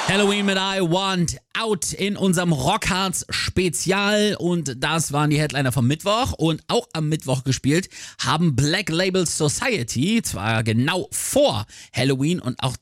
Halloween mit I Want Out in unserem Rockharz Spezial und das waren die Headliner vom Mittwoch und auch am Mittwoch gespielt haben Black Label Society, zwar genau vor Halloween und auch